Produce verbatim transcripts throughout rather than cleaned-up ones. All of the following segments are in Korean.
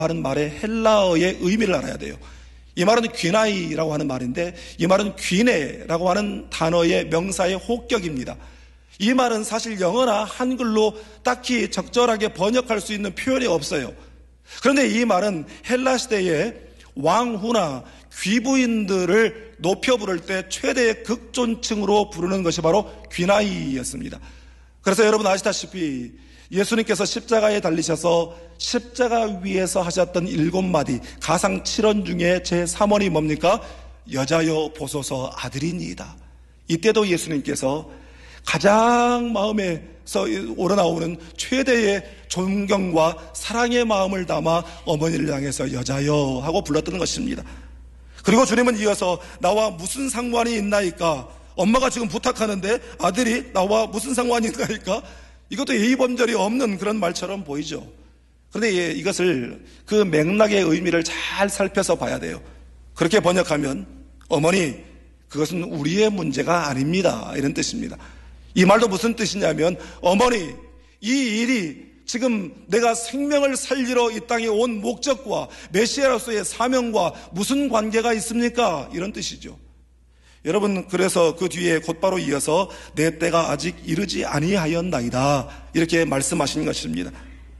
하는 말의 헬라어의 의미를 알아야 돼요. 이 말은 귀나이라고 하는 말인데 이 말은 귀네라고 하는 단어의 명사의 호격입니다. 이 말은 사실 영어나 한글로 딱히 적절하게 번역할 수 있는 표현이 없어요. 그런데 이 말은 헬라 시대에 왕후나 귀부인들을 높여 부를 때 최대의 극존칭으로 부르는 것이 바로 귀나이였습니다. 그래서 여러분 아시다시피 예수님께서 십자가에 달리셔서 십자가 위에서 하셨던 일곱 마디 가상 칠 원 중에 제삼 원이 뭡니까? 여자여 보소서 아들이니이다. 이때도 예수님께서 가장 마음에서 우러나오는 최대의 존경과 사랑의 마음을 담아 어머니를 향해서 여자여 하고 불렀던 것입니다. 그리고 주님은 이어서 나와 무슨 상관이 있나이까? 엄마가 지금 부탁하는데 아들이 나와 무슨 상관이 있나이까? 이것도 예의범절이 없는 그런 말처럼 보이죠. 그런데 이것을 그 맥락의 의미를 잘 살펴서 봐야 돼요. 그렇게 번역하면 어머니 그것은 우리의 문제가 아닙니다 이런 뜻입니다. 이 말도 무슨 뜻이냐면 어머니 이 일이 지금 내가 생명을 살리러 이 땅에 온 목적과 메시아로서의 사명과 무슨 관계가 있습니까? 이런 뜻이죠. 여러분 그래서 그 뒤에 곧바로 이어서 내 때가 아직 이르지 아니하였나이다 이렇게 말씀하신 것입니다.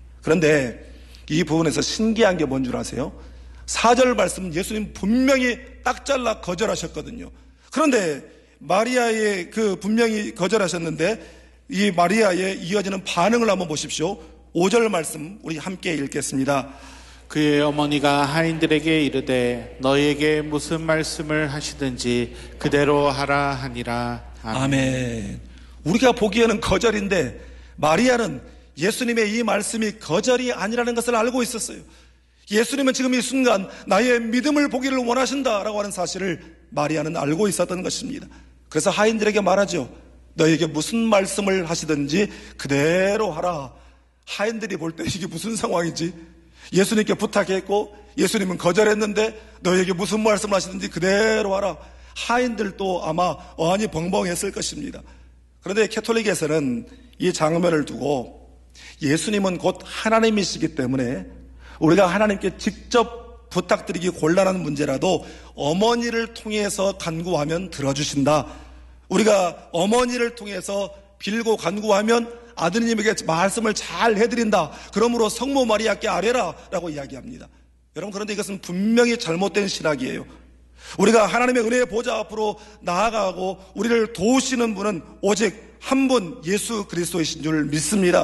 그런데 이 부분에서 신기한 게 뭔 줄 아세요? 사 절 말씀 예수님 분명히 딱 잘라 거절하셨거든요. 그런데 마리아의 그 분명히 거절하셨는데 이 마리아의 이어지는 반응을 한번 보십시오. 오 절 말씀 우리 함께 읽겠습니다. 그의 어머니가 하인들에게 이르되 너희에게 무슨 말씀을 하시든지 그대로 하라 하니라. 아멘. 아멘. 우리가 보기에는 거절인데 마리아는 예수님의 이 말씀이 거절이 아니라는 것을 알고 있었어요. 예수님은 지금 이 순간 나의 믿음을 보기를 원하신다라고 하는 사실을 마리아는 알고 있었던 것입니다. 그래서 하인들에게 말하죠. 너희에게 무슨 말씀을 하시든지 그대로 하라. 하인들이 볼 때 이게 무슨 상황이지? 예수님께 부탁했고 예수님은 거절했는데 너희에게 무슨 말씀을 하시든지 그대로 하라. 하인들도 아마 어안이 벙벙했을 것입니다. 그런데 캐톨릭에서는 이 장면을 두고 예수님은 곧 하나님이시기 때문에 우리가 하나님께 직접 부탁드리기 곤란한 문제라도 어머니를 통해서 간구하면 들어주신다. 우리가 어머니를 통해서 빌고 간구하면 아드님에게 말씀을 잘 해드린다. 그러므로 성모 마리아께 아뢰라 라고 이야기합니다. 여러분 그런데 이것은 분명히 잘못된 신학이에요. 우리가 하나님의 은혜의 보좌 앞으로 나아가고 우리를 도우시는 분은 오직 한 분 예수 그리스도이신 줄 믿습니다.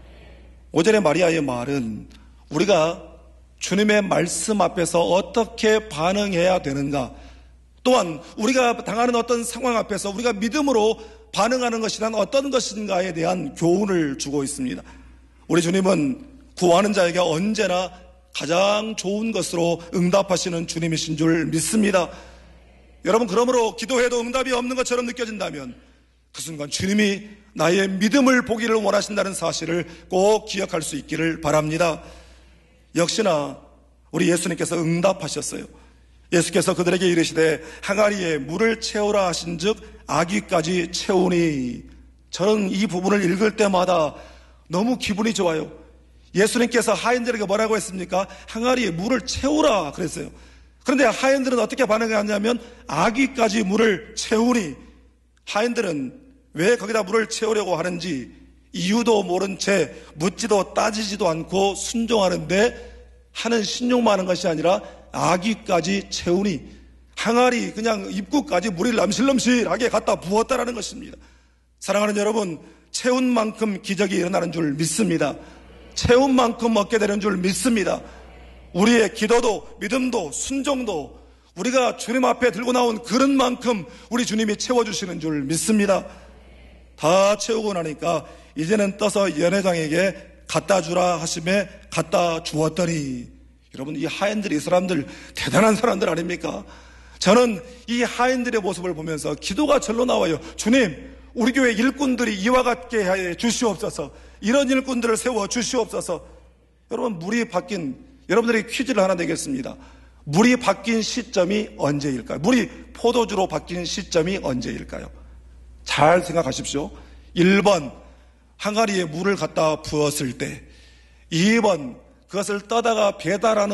오전에 마리아의 말은 우리가 주님의 말씀 앞에서 어떻게 반응해야 되는가, 또한 우리가 당하는 어떤 상황 앞에서 우리가 믿음으로 반응하는 것이란 어떤 것인가에 대한 교훈을 주고 있습니다. 우리 주님은 구하는 자에게 언제나 가장 좋은 것으로 응답하시는 주님이신 줄 믿습니다. 여러분 그러므로 기도해도 응답이 없는 것처럼 느껴진다면 그 순간 주님이 나의 믿음을 보기를 원하신다는 사실을 꼭 기억할 수 있기를 바랍니다. 역시나 우리 예수님께서 응답하셨어요. 예수께서 그들에게 이르시되 항아리에 물을 채우라 하신즉 아기까지 채우니. 저는 이 부분을 읽을 때마다 너무 기분이 좋아요. 예수님께서 하인들에게 뭐라고 했습니까? 항아리에 물을 채우라 그랬어요. 그런데 하인들은 어떻게 반응하냐면 아기까지 물을 채우니. 하인들은 왜 거기다 물을 채우려고 하는지 이유도 모른 채 묻지도 따지지도 않고 순종하는데 하는 신용만 하는 것이 아니라 아기까지 채우니, 항아리 그냥 입구까지 물이 남실남실하게 갖다 부었다라는 것입니다. 사랑하는 여러분, 채운 만큼 기적이 일어나는 줄 믿습니다. 채운 만큼 얻게 되는 줄 믿습니다. 우리의 기도도 믿음도 순종도 우리가 주님 앞에 들고 나온 그릇만큼 우리 주님이 채워주시는 줄 믿습니다. 다 채우고 나니까 이제는 떠서 연회장에게 갖다 주라 하심에 갖다 주었더니. 여러분 이 하인들이 이 사람들 대단한 사람들 아닙니까? 저는 이 하인들의 모습을 보면서 기도가 절로 나와요. 주님, 우리 교회 일꾼들이 이와 같게 해 주시옵소서. 이런 일꾼들을 세워 주시옵소서. 여러분 물이 바뀐, 여러분들이 퀴즈를 하나 내겠습니다. 물이 바뀐 시점이 언제일까요? 물이 포도주로 바뀐 시점이 언제일까요? 잘 생각하십시오. 일 번 항아리에 물을 갖다 부었을 때, 이 번 그 그것을 떠다가 배달하는